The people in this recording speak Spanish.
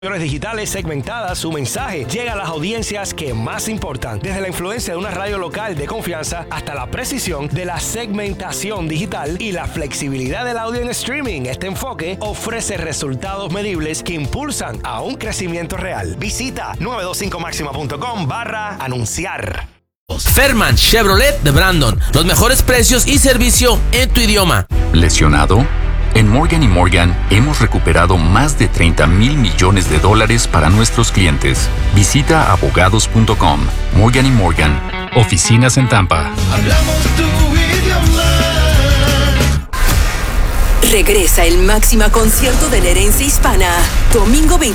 Digitales segmentadas, su mensaje llega a las audiencias que más importan. Desde la influencia de una radio local de confianza hasta la precisión de la segmentación digital y la flexibilidad del audio en streaming, este enfoque ofrece resultados medibles que impulsan a un crecimiento real. Visita 925maxima.com/anunciar. Ferman Chevrolet de Brandon. Los mejores precios y servicio en tu idioma. ¿Lesionado? En Morgan & Morgan hemos recuperado más de $30 mil millones para nuestros clientes. Visita abogados.com. Morgan & Morgan. Oficinas en Tampa. Hablamos tu idioma. Regresa el Máxima Concierto de la Herencia Hispana. Domingo 20.